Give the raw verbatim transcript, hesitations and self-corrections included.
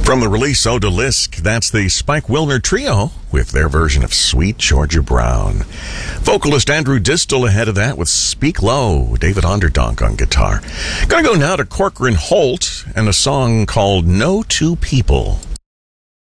From the release Odalisque, that's the Spike Wilner Trio with their version of Sweet Georgia Brown. Vocalist Andrew Distel ahead of that with Speak Low, David Onderdonk on guitar. Gonna go now to Corcoran Holt and a song called No Two People.